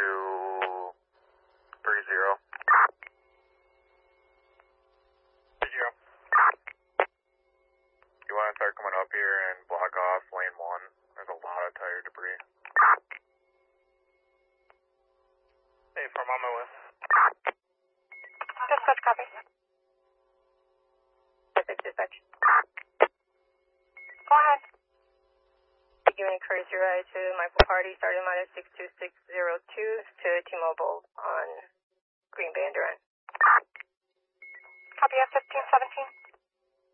3230. 30. You want to start coming up here and block off lane 1? There's a lot of tire debris. Hey, from on my way. Dispatch, copy. Dispatch. Go ahead. You encourage your ride to Michael Party, starting minus 62602 to T-Mobile on Green Bay and Durant. Copy, F-1517.